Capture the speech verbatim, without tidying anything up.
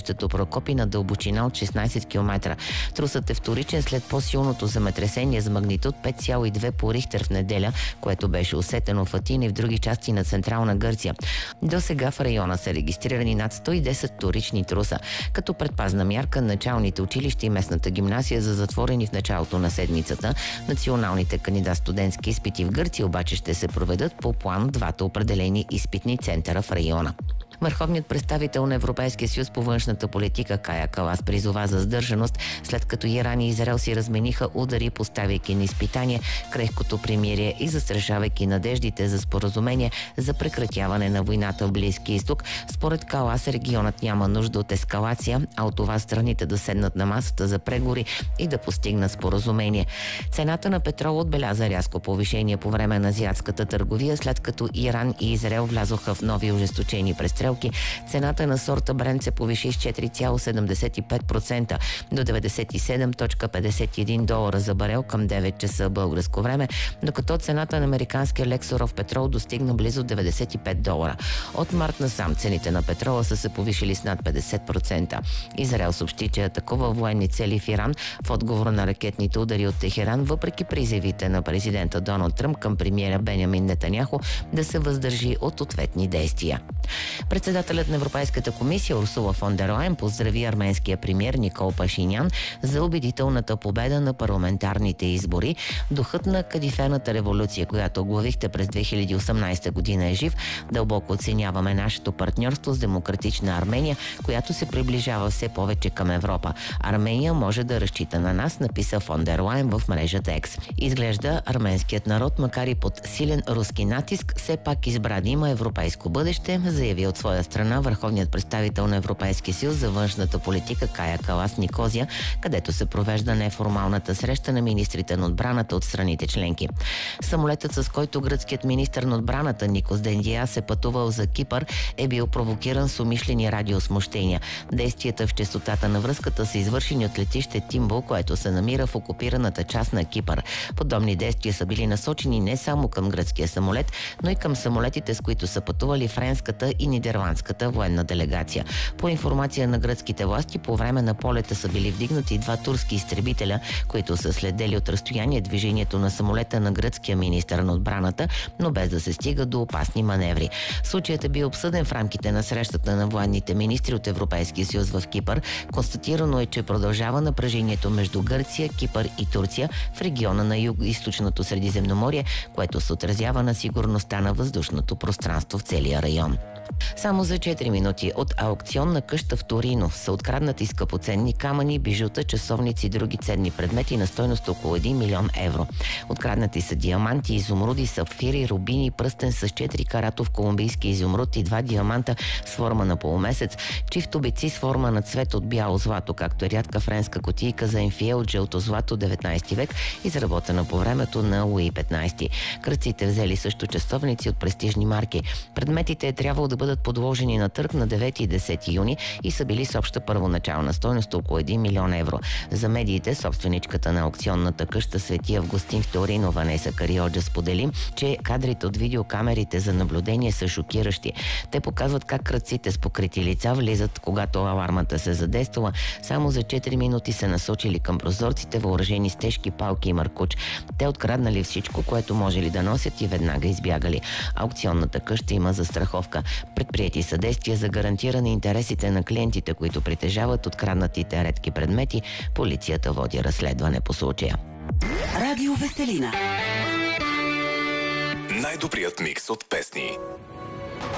селището Прокопи на дълбочина от шестнайсет километра. Трусът е вторичен след по-силното земетресение с магнитуд пет цяло и две по Рихтер в неделя, което беше усетено в Атина и в други части на Централна Гърция. До сега в района са регистрирани над сто и десет вторични труса. Като предпазна мярка, началните училища и местната гимназия са затворени в началото на седмицата. Националните кандидат-студентски изпити в Гърция обаче ще се проведат по план двата определени изпитни центъра в района. Върховният представител на Европейския съюз по външната политика Кая Калас призова за сдържаност, след като Иран и Израел си размениха удари, поставяйки на изпитание крехкото примирие и застрашавайки надеждите за споразумение за прекратяване на войната в Близкия изток. Според Калас регионът няма нужда от ескалация, а от това страните да седнат на масата за преговори и да постигнат споразумение. Цената на петрола отбеляза рязко повишение по време на азиатската търговия, след като Иран и Израел влязоха в нови ожесточени престрелки. Цената на сорта Брент се повиши с четири цяло седемдесет и пет процента до деветдесет и седем цяло петдесет и един долара за барел към девет часа българско време, докато цената на американския лексуров петрол достигна близо деветдесет и пет долара. От март насам цените на петрола са се повишили с над петдесет процента. Израел съобщи, че атакува военни цели в Иран в отговор на ракетните удари от Техеран, въпреки призивите на президента Доналд Тръмп към премиера Бенямин Нетаняху да се въздържи от ответни действия. Председателят на Европейската комисия Урсула фон дер Лайен поздрави арменския премиер Никол Пашинян за убедителната победа на парламентарните избори. Духът на кадифената революция, която оглавихте през две хиляди и осемнайсета година, е жив. Дълбоко оценяваме нашето партньорство с демократична Армения, която се приближава все повече към Европа. Армения може да разчита на нас, написа фон дер Лайен в мрежата Екс. Изглежда арменският народ, макар и под силен руски натиск, все пак избра да има европейско бъдеще, заяви от своя страна върховният представител на Европейския съюз за външната политика Кая Калас Никозия, където се провежда неформалната среща на министрите на отбраната от страните членки. Самолетът, с който гръцкият министър на отбраната Никос Дендиас е пътувал за Кипър, е бил провокиран с умишлени радиосмущения. Действията в честотата на връзката са извършени от летище Тимбул, което се намира в окупираната част на Кипър. Подобни действия са били насочени не само към гръцкия самолет, но и към самолетите, с които са пътували френската и нидерландската военна делегация. По информация на гръцките власти, по време на полета са били вдигнати два турски изтребителя, които са следели от разстояние движението на самолета на гръцкия министър на отбраната, но без да се стига до опасни маневри. Случаят е бил обсъден в рамките на срещата на военните министри от Европейския съюз в Кипър. Констатирано е, че продължава напрежението между Гърция, Кипър и Турция в региона на Юго-източното Средиземноморие, което се отразява на сигурността на въздушното пространство в целия район. Само за четири минути от аукционна къща в Торино са откраднати скъпоценни камъни, бижута, часовници и други ценни предмети на стойност около един милион евро. Откраднати са диаманти, изумруди, сапфири, рубини, пръстен с четири каратов колумбийски изумруд и два диаманта с форма на полумесец, чифтобици с форма на цвет от бяло злато, както е рядка френска кутийка за емфие от жълто злато деветнайсети век, изработена по времето на Луи петнайсети. Кръците взели също часовници от престижни марки. Предметите е трябвало да бъдат подложени на търг на девети и десети юни и са били с обща първоначална стойност около един милион евро. За медиите, собственичката на аукционната къща Свети Августин в Торино Ванеса Кариоджа сподели, че кадрите от видеокамерите за наблюдение са шокиращи. Те показват как крадците с покрити лица влизат, когато алармата се задействала. Само за четири минути се насочили към прозорците, въоръжени с тежки палки и маркуч. Те откраднали всичко, което можели да носят, и веднага избягали. Аукционната къща има застраховка. Предприети са действия за гарантиране интересите на клиентите, които притежават откраднатите редки предмети. Полицията води разследване по случая. Радио Веселина. Най-добрият микс от песни.